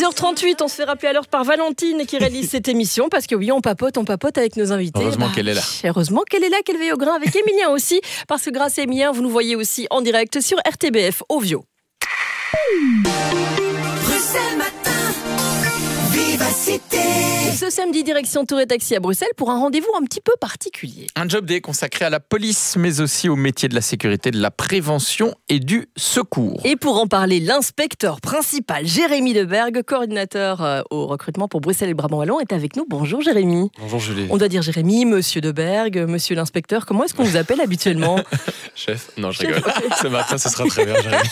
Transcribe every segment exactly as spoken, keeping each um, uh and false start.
six heures trente-huit, on se fait rappeler à l'heure par Valentine qui réalise cette émission parce que oui, on papote, on papote avec nos invités. Heureusement bah, qu'elle est là. Heureusement qu'elle est là, qu'elle veille au grain avec Emilien aussi, parce que grâce à Emilien, vous nous voyez aussi en direct sur R T B F Ovio. Bruxelles Matin, Vivacité. Ce samedi, direction Tour et Taxi à Bruxelles pour un rendez-vous un petit peu particulier. Un job day consacré à la police, mais aussi au métier de la sécurité, de la prévention et du secours. Et pour en parler, l'inspecteur principal, Jérémy Debergue, coordinateur euh, au recrutement pour Bruxelles et Brabant Wallon, est avec nous. Bonjour Jérémy. Bonjour Julie. On doit dire Jérémy, monsieur Debergue, monsieur l'inspecteur. Comment est-ce qu'on vous appelle habituellement? Chef. Non, je Chef, rigole. okay. Ce matin, ce sera très bien, Jérémy.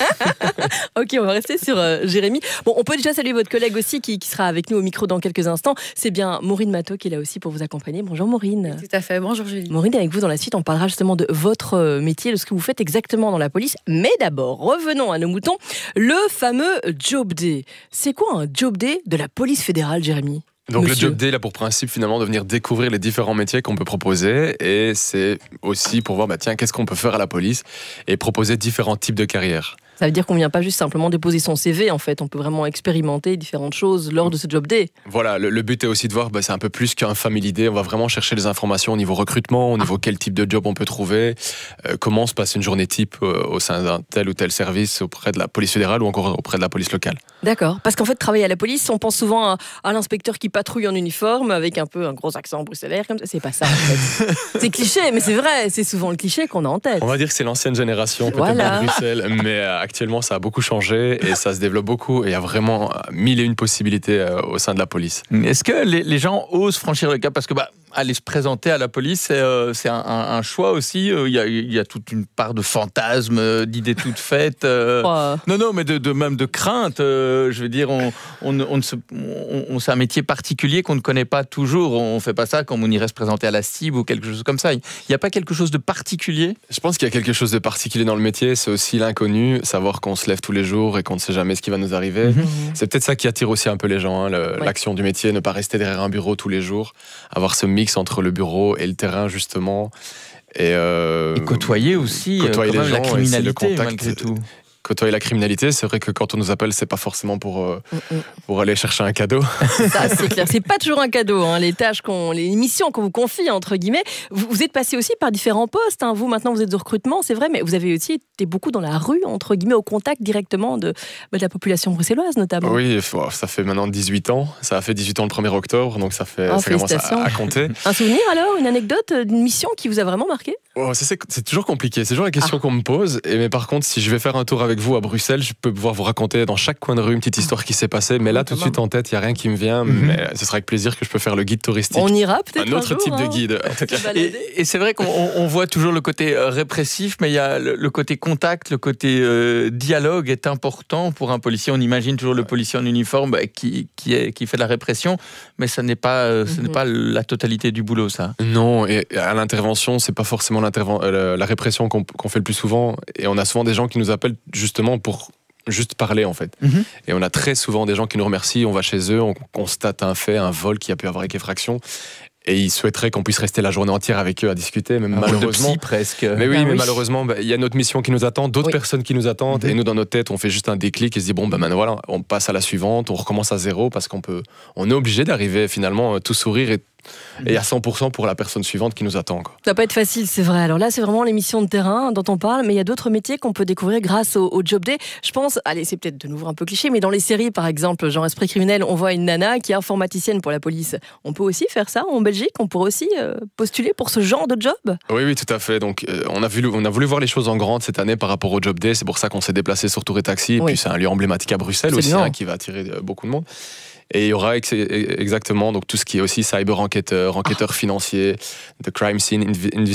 Ok, on va rester sur euh, Jérémy. Bon, on peut déjà saluer votre collègue aussi qui, qui sera avec nous au micro dans quelques instants. C'est bien Maureen Matteau qui est là aussi pour vous accompagner. Bonjour Maureen. Tout à fait, bonjour Julie. Maureen, avec vous dans la suite, on parlera justement de votre métier, de ce que vous faites exactement dans la police. Mais d'abord, revenons à nos moutons. Le fameux Job Day. C'est quoi un Job Day de la police fédérale, Jérémy ? Donc Monsieur. le Job Day, il a pour principe finalement de venir découvrir les différents métiers qu'on peut proposer, et c'est aussi pour voir, bah, tiens, qu'est-ce qu'on peut faire à la police et proposer différents types de carrières. Ça veut dire qu'on ne vient pas juste simplement déposer son C V, en fait. On peut vraiment expérimenter différentes choses lors de ce Job Day. Voilà, le, le but est aussi de voir, bah, c'est un peu plus qu'un Family Day. On va vraiment chercher les informations au niveau recrutement, au niveau quel type de job on peut trouver, euh, comment se passe une journée type euh, au sein d'un tel ou tel service auprès de la police fédérale ou encore auprès de la police locale. D'accord. Parce qu'en fait, travailler à la police, on pense souvent à, à l'inspecteur qui patrouille en uniforme avec un peu un gros accent bruxellaire. Comme ça. C'est pas ça, en fait. C'est cliché, mais c'est vrai. C'est souvent le cliché qu'on a en tête. On va dire que c'est l'ancienne génération, peut-être Voilà. de Bruxelles, mais euh, actuellement ça a beaucoup changé et ça se développe beaucoup et il y a vraiment mille et une possibilités euh, au sein de la police. Est-ce que les, les gens osent franchir le cap? Parce que bah, aller se présenter à la police, c'est, euh, c'est un, un, un choix aussi. Il euh, y, y a toute une part de fantasme, euh, d'idées toutes faites. Euh... Oh. Non, non, mais de, de, même de crainte. Euh, je veux dire, on, on, on, on, se, on, on, c'est un métier particulier qu'on ne connaît pas toujours. On ne fait pas ça comme on irait se présenter à la C I B ou quelque chose comme ça. Il n'y a pas quelque chose de particulier? Je pense qu'il y a quelque chose de particulier dans le métier, c'est aussi l'inconnu, savoir qu'on se lève tous les jours et qu'on ne sait jamais ce qui va nous arriver. Mmh. C'est peut-être ça qui attire aussi un peu les gens, hein, le, ouais. l'action du métier, ne pas rester derrière un bureau tous les jours, avoir ce mix entre le bureau et le terrain justement. Et, euh, et côtoyer aussi côtoyer quand les même gens, la criminalité le contact, malgré tout. Côtoyer la criminalité, c'est vrai que quand on nous appelle, c'est pas forcément pour, euh, pour aller chercher un cadeau. Ça, c'est clair. C'est pas toujours un cadeau, hein, les tâches, qu'on, les missions qu'on vous confie, entre guillemets. Vous, vous êtes passé aussi par différents postes. Hein. Vous, maintenant, vous êtes de recrutement, c'est vrai, mais vous avez aussi été beaucoup dans la rue, entre guillemets, au contact directement de, de la population bruxelloise, notamment. Oui, ça fait maintenant dix-huit ans. Ça a fait dix-huit ans le premier octobre, donc ça, fait, oh, ça commence à, à compter. Un souvenir alors, une anecdote d'une mission qui vous a vraiment marqué? Oh, ça, c'est, c'est toujours compliqué. C'est toujours la question ah. qu'on me pose. Et, mais par contre, si je vais faire un tour avec vous à Bruxelles, je peux pouvoir vous raconter dans chaque coin de rue une petite histoire qui s'est passée. Mais là, tout de suite en tête, il n'y a rien qui me vient. Mm-hmm. Mais ce sera avec plaisir que je peux faire le guide touristique. On ira peut-être un autre un jour, type hein. de guide. En tout cas. Et, et c'est vrai qu'on on voit toujours le côté répressif, mais il y a le, le côté contact, le côté euh, dialogue est important pour un policier. On imagine toujours le policier en uniforme bah, qui, qui, est, qui fait de la répression, mais ça n'est pas, euh, ce mm-hmm. n'est pas la totalité du boulot, ça. Non, et à l'intervention, c'est pas forcément euh, la répression qu'on, qu'on fait le plus souvent. Et on a souvent des gens qui nous appellent justement pour juste parler en fait. Mm-hmm. Et on a très souvent des gens qui nous remercient, on va chez eux, on constate un fait, un vol qui a pu avoir avec effraction. Et ils souhaiteraient qu'on puisse rester la journée entière avec eux à discuter, mais un malheureusement, psy, presque. Mais oui, ah, mais oui. malheureusement, bah, y a notre mission qui nous attend, d'autres oui. personnes qui nous attendent, mm-hmm. et nous dans notre tête, on fait juste un déclic et se dit bon, ben bah, voilà, on passe à la suivante, on recommence à zéro parce qu'on peut, on est obligé d'arriver finalement tout sourire et et à cent pour cent pour la personne suivante qui nous attend. Quoi. Ça va pas être facile, c'est vrai. Alors là, c'est vraiment les missions de terrain dont on parle, mais il y a d'autres métiers qu'on peut découvrir grâce au, au Job Day. Je pense, allez, c'est peut-être de nouveau un peu cliché, mais dans les séries, par exemple, genre Esprit criminel, on voit une nana qui est informaticienne pour la police. On peut aussi faire ça en Belgique? On pourrait aussi euh, postuler pour ce genre de job? Oui, oui, tout à fait. Donc, euh, on, a vu, on a voulu voir les choses en grande cette année par rapport au Job Day. C'est pour ça qu'on s'est déplacé sur Tour et Taxi. Et oui. puis, c'est un lieu emblématique à Bruxelles aussi, hein, qui va attirer beaucoup de monde. Et il y aura ex- exactement donc, tout ce qui est aussi cyber enquêteur, enquêteur ah. financier, the crime scene